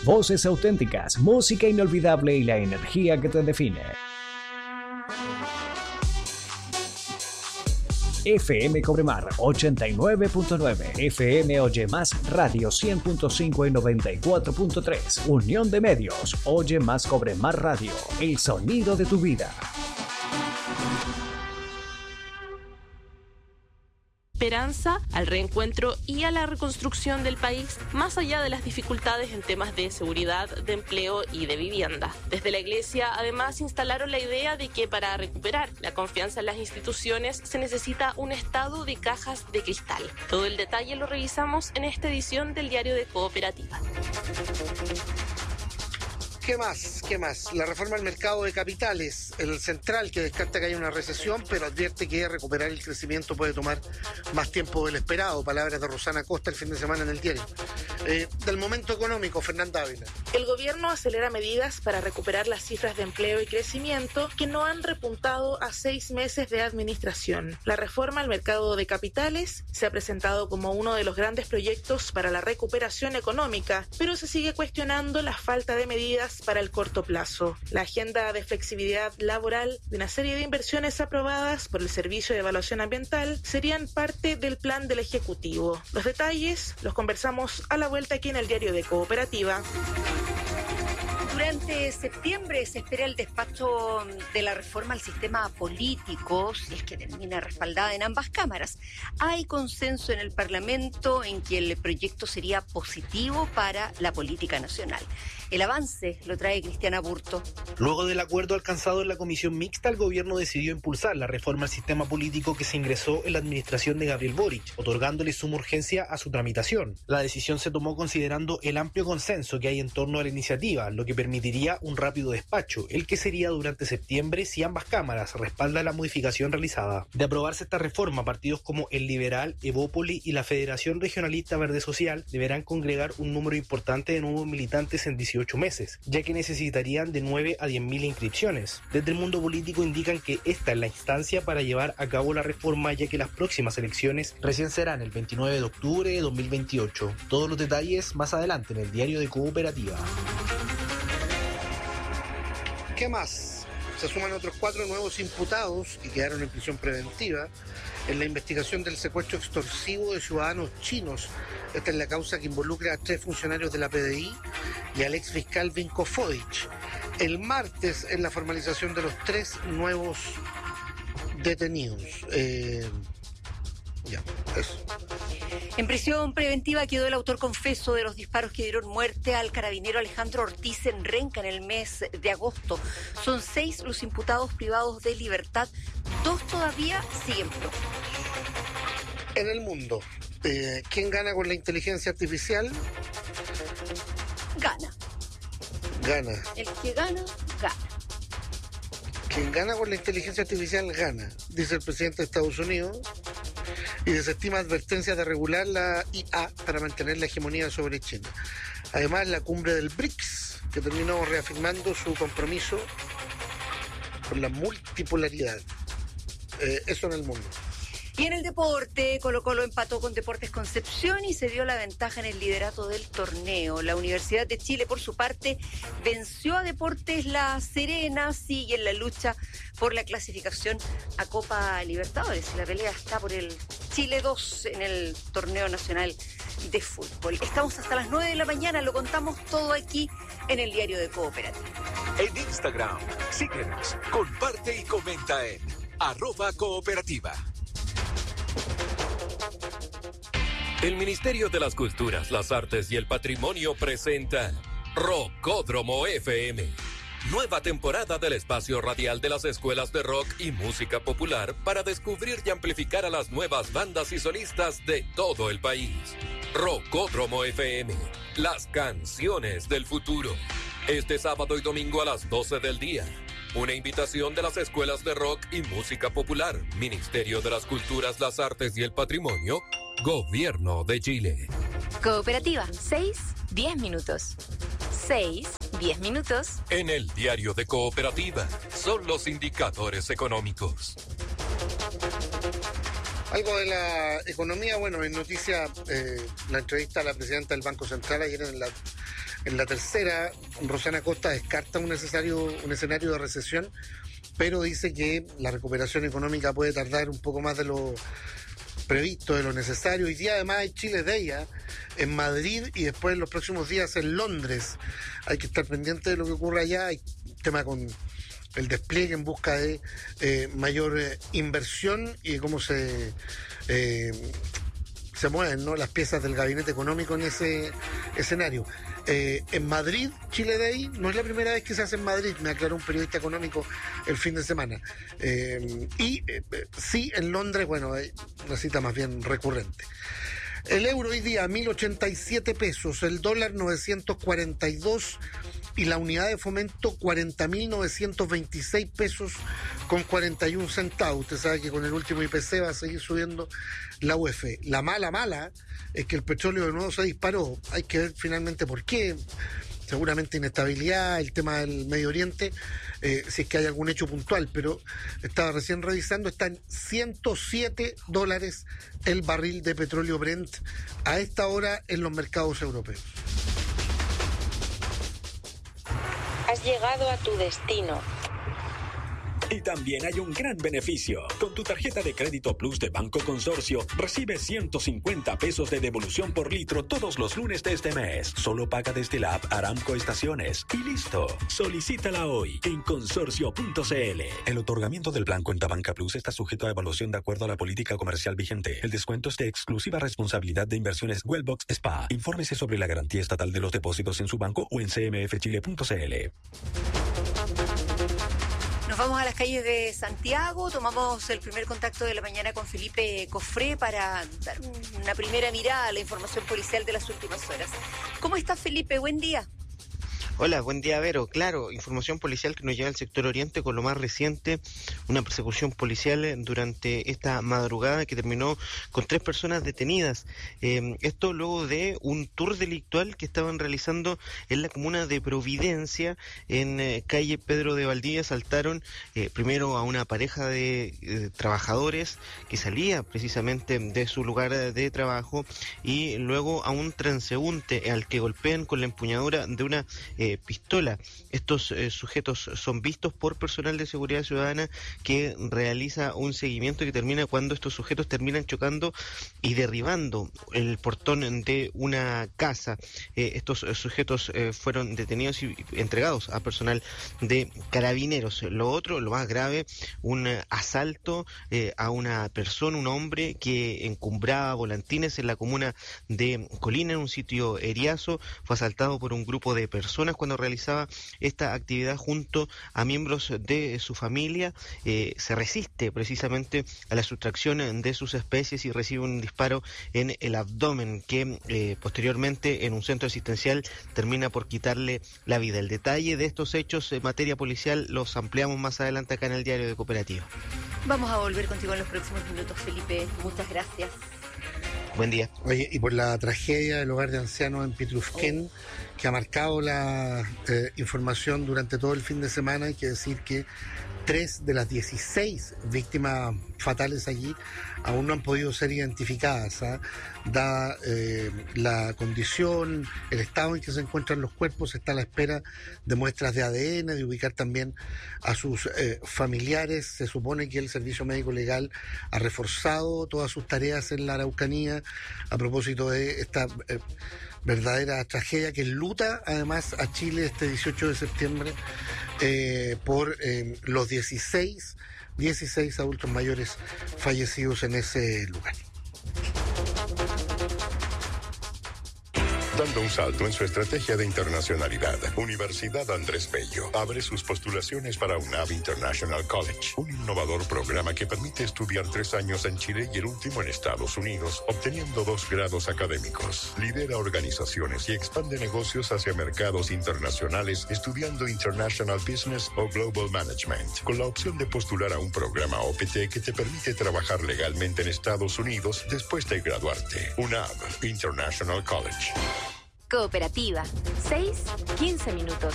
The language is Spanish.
voces auténticas, música inolvidable y la energía que te define. FM Cobremar 89.9, FM Oye Más Radio 100.5 y 94.3, Unión de Medios, Oye Más Cobremar Radio, el sonido de tu vida. Esperanza al reencuentro y a la reconstrucción del país, más allá de las dificultades en temas de seguridad, de empleo y de vivienda. Desde la Iglesia, además, instalaron la idea de que para recuperar la confianza en las instituciones se necesita un estado de cajas de cristal. Todo el detalle lo revisamos en esta edición del Diario de Cooperativa. ¿Qué más? La reforma al mercado de capitales. El Central, que descarta que haya una recesión, pero advierte que recuperar el crecimiento puede tomar más tiempo del esperado. Palabras de Rosana Costa el fin de semana en el diario. Del momento económico, Fernanda Ávila. El gobierno acelera medidas para recuperar las cifras de empleo y crecimiento que no han repuntado a 6 meses de administración. La reforma al mercado de capitales se ha presentado como uno de los grandes proyectos para la recuperación económica, pero se sigue cuestionando la falta de medidas para el corto plazo. La agenda de flexibilidad laboral de una serie de inversiones aprobadas por el Servicio de Evaluación Ambiental serían parte del plan del Ejecutivo. Los detalles los conversamos a la vuelta aquí en el Diario de Cooperativa. Durante septiembre se espera el despacho de la reforma al sistema político, si es que termina respaldada en ambas cámaras. Hay consenso en el Parlamento en que el proyecto sería positivo para la política nacional. El avance lo trae Cristiana Burto. Luego del acuerdo alcanzado en la comisión mixta, el gobierno decidió impulsar la reforma al sistema político que se ingresó en la administración de Gabriel Boric, otorgándole suma urgencia a su tramitación. La decisión se tomó considerando el amplio consenso que hay en torno a la iniciativa, lo que permitiría un rápido despacho, el que sería durante septiembre si ambas cámaras respaldan la modificación realizada. De aprobarse esta reforma, partidos como el Liberal, Evópoli y la Federación Regionalista Verde Social deberán congregar un número importante de nuevos militantes en 18 meses, ya que necesitarían de 9 a 10.000 inscripciones. Desde el mundo político indican que esta es la instancia para llevar a cabo la reforma, ya que las próximas elecciones recién serán el 29 de octubre de 2028. Todos los detalles más adelante en el Diario de Cooperativa. ¿Qué más? Se suman otros 4 nuevos imputados que quedaron en prisión preventiva en la investigación del secuestro extorsivo de ciudadanos chinos. Esta es la causa que involucra a 3 funcionarios de la PDI y al ex fiscal Vinko Fodic. El martes es la formalización de los 3 nuevos detenidos. Eso. En prisión preventiva quedó el autor confeso de los disparos que dieron muerte al carabinero Alejandro Ortiz en Renca en el mes de agosto. Son 6 los imputados privados de libertad, 2 todavía siguen prófugos. En el mundo, ¿quién gana con la inteligencia artificial? Gana. El que gana, gana. Quien gana con la inteligencia artificial gana, dice el presidente de Estados Unidos, y desestima advertencias de regular la IA para mantener la hegemonía sobre China. Además, la cumbre del BRICS, que terminó reafirmando su compromiso con la multipolaridad. Eso en el mundo. Y en el deporte, Colo-Colo empató con Deportes Concepción y se dio la ventaja en el liderato del torneo. La Universidad de Chile, por su parte, venció a Deportes La Serena, sigue en la lucha por la clasificación a Copa Libertadores. La pelea está por el Chile 2 en el torneo nacional de fútbol. Estamos hasta las 9 de la mañana, lo contamos todo aquí en el Diario de Cooperativa. En Instagram, síguenos, comparte y comenta en @cooperativa. El Ministerio de las Culturas, las Artes y el Patrimonio presenta Rockódromo FM. Nueva temporada del espacio radial de las escuelas de rock y música popular para descubrir y amplificar a las nuevas bandas y solistas de todo el país. Rockódromo FM, las canciones del futuro. Este sábado y domingo a las 12 del día. Una invitación de las escuelas de rock y música popular, Ministerio de las Culturas, las Artes y el Patrimonio, Gobierno de Chile. Cooperativa, 6-10 minutos. 6-10 minutos. En el Diario de Cooperativa, son los indicadores económicos. Algo de la economía, bueno, en noticia, la entrevista a la presidenta del Banco Central ayer en la tercera, Rosana Costa descarta un escenario de recesión, pero dice que la recuperación económica puede tardar un poco más de lo previsto, de lo necesario. Hoy día además hay Chile Day en Madrid y después en los próximos días en Londres. Hay que estar pendiente de lo que ocurre allá. Hay tema con el despliegue en busca de mayor inversión y de cómo se mueven, ¿no?, las piezas del gabinete económico en ese escenario. En Madrid, Chile Day, no es la primera vez que se hace en Madrid, me aclaró un periodista económico el fin de semana. Sí, en Londres, bueno, hay una cita más bien recurrente. El euro hoy día 1.087 pesos, el dólar 942 y la unidad de fomento 40.926 pesos con 41 centavos. Usted sabe que con el último IPC va a seguir subiendo la UF. La mala es que el petróleo de nuevo se disparó. Hay que ver finalmente por qué. Seguramente inestabilidad, el tema del Medio Oriente, si es que hay algún hecho puntual, pero estaba recién revisando, está en $107 el barril de petróleo Brent a esta hora en los mercados europeos. Has llegado a tu destino. Y también hay un gran beneficio. Con tu tarjeta de crédito Plus de Banco Consorcio, recibes 150 pesos de devolución por litro todos los lunes de este mes. Solo paga desde la app Aramco Estaciones. Y listo. Solicítala hoy en consorcio.cl. El otorgamiento del plan Cuenta Banca Plus está sujeto a evaluación de acuerdo a la política comercial vigente. El descuento es de exclusiva responsabilidad de Inversiones Wellbox SPA. Infórmese sobre la garantía estatal de los depósitos en su banco o en cmfchile.cl. Nos vamos a las calles de Santiago, tomamos el primer contacto de la mañana con Felipe Cofré para dar una primera mirada a la información policial de las últimas horas. ¿Cómo está, Felipe? Buen día. Hola, buen día, Vero. Claro, información policial que nos llega al sector oriente con lo más reciente, una persecución policial durante esta madrugada que terminó con 3 personas detenidas. Esto luego de un tour delictual que estaban realizando en la comuna de Providencia, en calle Pedro de Valdivia. Asaltaron primero a una pareja de trabajadores que salía precisamente de su lugar de trabajo y luego a un transeúnte al que golpean con la empuñadura de una pistola. Estos sujetos son vistos por personal de seguridad ciudadana que realiza un seguimiento que termina cuando estos sujetos terminan chocando y derribando el portón de una casa. Estos sujetos fueron detenidos y entregados a personal de carabineros. Lo otro, lo más grave, un asalto a una persona, un hombre que encumbraba volantines en la comuna de Colina, en un sitio eriazo. Fue asaltado por un grupo de personas cuando realizaba esta actividad junto a miembros de su familia. Se resiste precisamente a la sustracción de sus especies y recibe un disparo en el abdomen que posteriormente en un centro asistencial termina por quitarle la vida. El detalle de estos hechos en materia policial los ampliamos más adelante acá en el Diario de Cooperativa. Vamos a volver contigo en los próximos minutos, Felipe. Muchas gracias. Buen día. Oye, y por la tragedia del hogar de ancianos en Pitrufquén, que ha marcado la información durante todo el fin de semana, hay que decir que 3 de las 16 víctimas fatales allí aún no han podido ser identificadas, dada la condición, el estado en que se encuentran los cuerpos. Está a la espera de muestras de ADN, de ubicar también a sus familiares. Se supone que el Servicio Médico Legal ha reforzado todas sus tareas en la Araucanía a propósito de esta verdadera tragedia que enluta además a Chile este 18 de septiembre por los 16 adultos mayores fallecidos en ese lugar. Dando un salto en su estrategia de internacionalidad, Universidad Andrés Bello abre sus postulaciones para UNAV International College, un innovador programa que permite estudiar 3 años en Chile y el último en Estados Unidos, obteniendo 2 grados académicos. Lidera organizaciones y expande negocios hacia mercados internacionales estudiando International Business o Global Management, con la opción de postular a un programa OPT que te permite trabajar legalmente en Estados Unidos después de graduarte. UNAV International College. Cooperativa. 6:15 minutos.